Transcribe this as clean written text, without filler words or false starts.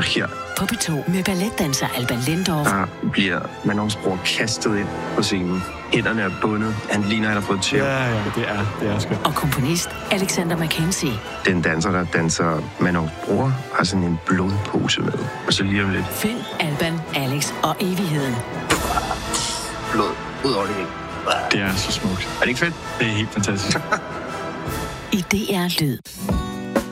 her. På P2 med balletdanser Alban Lendorf. Der bliver Manons bror kastet ind på scenen. Hænderne er bundet. Han ligner, han har fået tæv. Ja, det er skønt. Og komponist Alexander Mackenzie. Den danser, der danser Manons bror, har sådan en blodpose med. Og så lige om lidt. Find Alban, Alex og evigheden. Blod ud over det hele. Det er så smukt. Er det ikke fedt? Det er helt fantastisk. I DR Lyd.